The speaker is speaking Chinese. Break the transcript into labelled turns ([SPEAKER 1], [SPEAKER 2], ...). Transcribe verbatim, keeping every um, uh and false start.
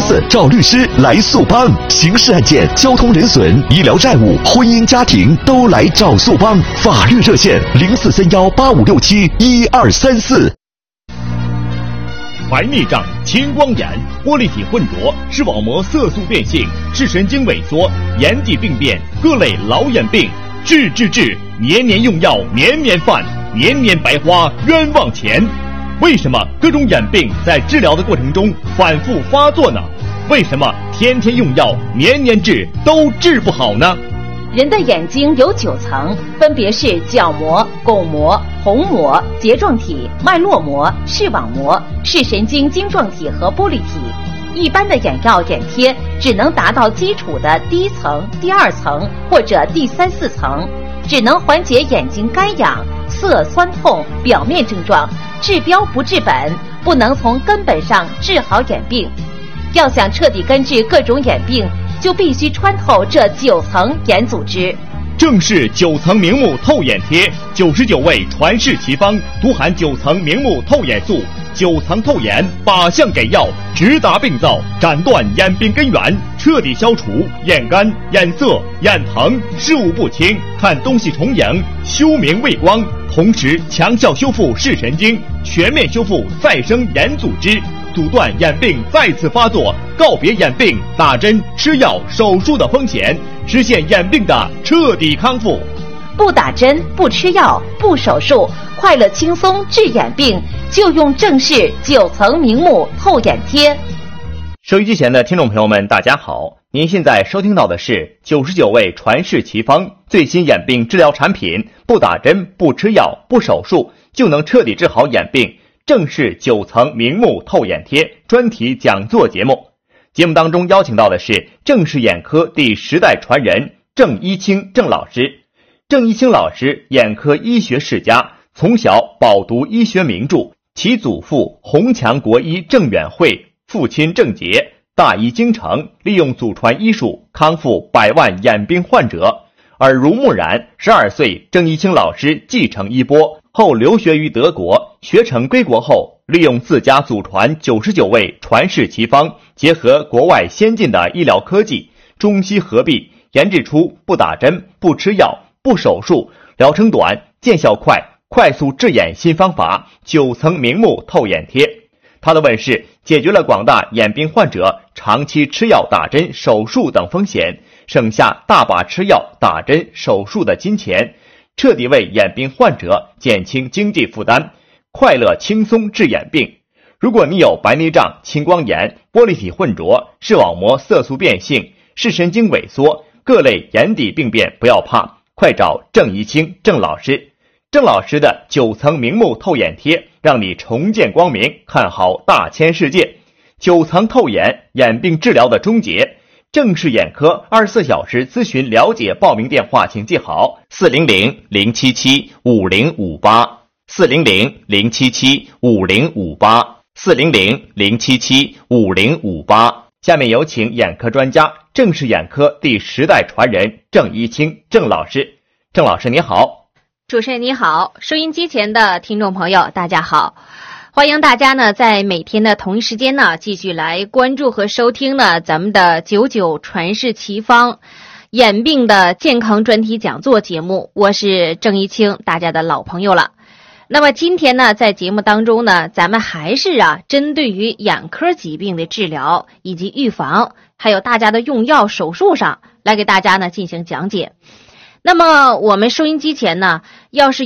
[SPEAKER 1] 四找律师来速帮，刑事案件、交通人损、医疗债务、婚姻家庭都来找速帮。法律热线零四三幺八五六七一二三四。
[SPEAKER 2] 白内障、青光眼、玻璃体混浊、视网膜色素变性、视神经萎缩、眼底病变、各类老眼病，治治治，年年用药，年年犯，年年白花冤枉钱。为什么各种眼病在治疗的过程中反复发作呢？为什么天天用药，年年治都治不好呢？
[SPEAKER 3] 人的眼睛有九层，分别是角膜、巩膜、虹膜、睫状体、脉络膜、视网膜、视神经晶状体和玻璃体。一般的眼药眼贴只能达到基础的第一层、第二层或者第三四层，只能缓解眼睛干痒、涩酸痛表面症状，治标不治本，不能从根本上治好眼病。要想彻底根治各种眼病，就必须穿透这九层眼组织。
[SPEAKER 2] 正是九层明目透眼贴，九十九味传世奇方，独含九层明目透眼素，九层透眼，靶向给药，直达病灶，斩断眼病根源，彻底消除眼干、眼涩、眼疼、视物不清、看东西重影、休明畏光，同时强效修复视神经，全面修复再生眼组织，阻断眼病再次发作，告别眼病打针、吃药、手术的风险，实现眼病的彻底康复。
[SPEAKER 3] 不打针、不吃药、不手术，快乐轻松治眼病，就用正视九层明目透眼贴。
[SPEAKER 2] 收音机前的听众朋友们，大家好，您现在收听到的是九十九味传世奇方最新眼病治疗产品，不打针、不吃药、不手术就能彻底治好眼病。正是九层明目透眼贴专题讲座节目。节目当中邀请到的是正视眼科第十代传人郑一清郑老师。郑一清老师眼科医学世家，从小饱读医学名著，其祖父洪强国医郑远惠，父亲郑捷大医精诚，利用祖传医术康复百万眼病患者。耳濡目染，十二岁郑一清老师继承衣钵，后留学于德国，学成归国后，利用自家祖传九十九味传世奇方，结合国外先进的医疗科技，中西合璧，研制出不打针、不吃药、不手术，疗程短、见效快、快速治眼新方法——九层明目透眼贴。它的问世解决了广大眼病患者长期吃药、打针、手术等风险，省下大把吃药、打针、手术的金钱，彻底为眼病患者减轻经济负担，快乐轻松治眼病。如果你有白内障、青光眼、玻璃体混浊、视网膜色素变性、视神经萎缩、各类眼底病变，不要怕，快找郑一清郑老师。郑老师的九层明目透眼贴，让你重见光明，看好大千世界。九层透眼，眼病治疗的终结。正视眼科二十四小时咨询了解报名电话请记好：四零零零七七五零五八，四零零零七七五零五八，四零零零七七五零五八。下面有请眼科专家、正视眼科第十代传人郑一清郑老师。郑老师你好。
[SPEAKER 4] 主持人你好，收音机前的听众朋友大家好，欢迎大家呢在每天的同一时间呢继续来关注和收听呢咱们的九九传世奇方眼病的健康专题讲座节目，我是郑一清，大家的老朋友了。那么今天呢在节目当中呢，咱们还是啊针对于眼科疾病的治疗以及预防，还有大家的用药手术上来给大家呢进行讲解。那么我们收音机前呢，要是